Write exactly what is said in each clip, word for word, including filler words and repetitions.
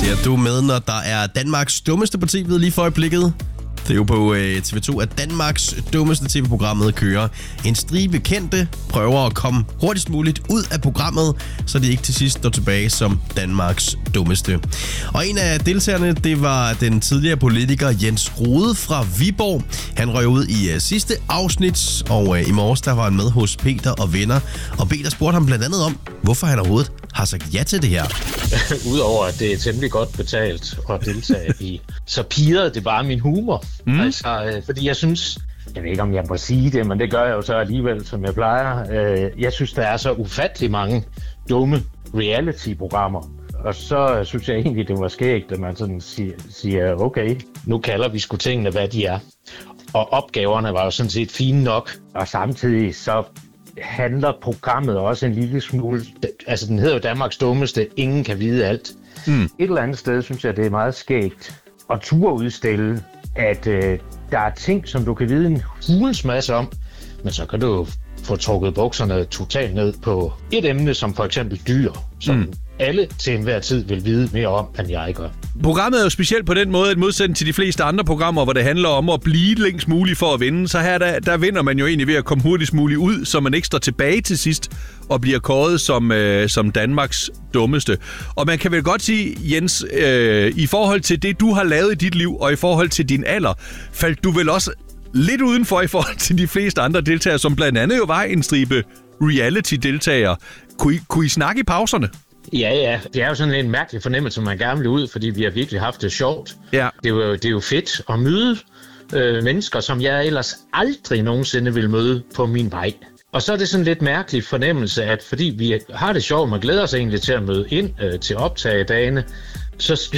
Ser du med, når der er Danmarks dummeste parti ved lige for øjeblikket? Det er jo på øh, T V to, at Danmarks dummeste tv-programmet kører. En stribe kendte prøver at komme hurtigst muligt ud af programmet, så det ikke til sidst står tilbage som Danmarks dummeste. Og en af deltagerne, det var den tidligere politiker Jens Rohde fra Viborg. Han røg ud i øh, sidste afsnit, og øh, i morges der var han med hos Peter og venner. Og Peter spurgte ham blandt andet om, hvorfor han overhovedet har sagt ja til det her. Udover at det er temmelig godt betalt at deltage i, så pirrede det bare min humor. Mm. Altså, øh, fordi jeg synes, jeg ved ikke om jeg må sige det, men det gør jeg jo så alligevel, som jeg plejer. Øh, jeg synes, der er så ufattelig mange dumme reality-programmer. Og så synes jeg egentlig, det var skægt, at man sådan siger, siger, okay, nu kalder vi sgu tingene, hvad de er. Og opgaverne var jo sådan set fine nok, og samtidig så handler programmet også en lille smule, altså den hedder jo Danmarks dummeste, ingen kan vide alt. Mm. Et eller andet sted synes jeg, det er meget skægt at turde udstille, at øh, der er ting, som du kan vide en hulens masse om, men så kan du få trukket bukserne totalt ned på et emne, som for eksempel dyr, som mm. alle til enhver tid vil vide mere om, end jeg gør. Programmet er jo specielt på den måde, at modsætning til de fleste andre programmer, hvor det handler om at blive længst muligt for at vinde, så her der, der vinder man jo egentlig ved at komme hurtigst muligt ud, så man ikke står tilbage til sidst og bliver kåret som, øh, som Danmarks dummeste. Og man kan vel godt sige, Jens, øh, i forhold til det, du har lavet i dit liv, og i forhold til din alder, faldt du vel også lidt udenfor i forhold til de fleste andre deltagere, som blandt andet jo var en stribe reality-deltagere. Kunne I, kunne I snakke i pauserne? Ja, ja. Det er jo sådan en mærkelig fornemmelse, man gerne vil ud, fordi vi har virkelig haft det sjovt. Ja. Det er jo, det er jo fedt at møde øh, mennesker, som jeg ellers aldrig nogensinde vil møde på min vej. Og så er det sådan en lidt mærkelig fornemmelse, at fordi vi har det sjovt, man glæder sig egentlig til at møde ind øh, til optagedagene, så,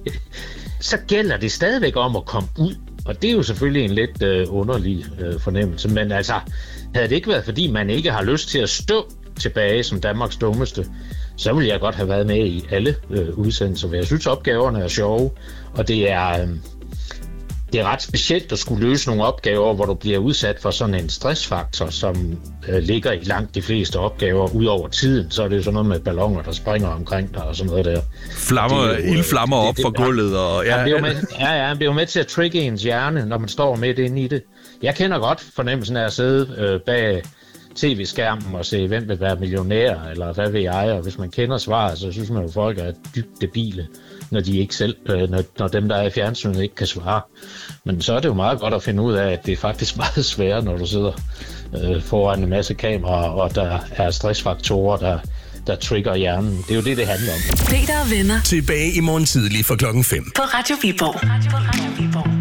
så gælder det stadigvæk om at komme ud. Og det er jo selvfølgelig en lidt øh, underlig øh, fornemmelse. Men altså, havde det ikke været, fordi man ikke har lyst til at stå tilbage som Danmarks dummeste, så ville jeg godt have været med i alle øh, udsendelser. Jeg synes, opgaverne er sjove, og det er, øh, det er ret specielt at skulle løse nogle opgaver, hvor du bliver udsat for sådan en stressfaktor, som øh, ligger i langt de fleste opgaver. ud over tiden, så er det sådan noget med balloner, der springer omkring dig og sådan noget der. Flammer, det, øh, ildflammer op det, det, fra gulvet. Og, ja, ja, det er jo med, ja, ja, det er jo med til at trigge ens hjerne, når man står midt inde i det. Jeg kender godt fornemmelsen af at sidde øh, bag tv-skærmen og se, hvem vil være millionær, eller hvad vil jeg, og hvis man kender svaret, så synes man jo, at folk er dybt debile, når de ikke selv, øh, når, når dem, der er i fjernsynet, ikke kan svare. Men så er det jo meget godt at finde ud af, at det er faktisk meget sværere, når du sidder øh, foran en masse kameraer, og der er stressfaktorer, der, der trigger hjernen. Det er jo det, det handler om. Peter og venner. Tilbage i morgen tidlig fra klokken fem. På Radio Viborg. Radio Viborg.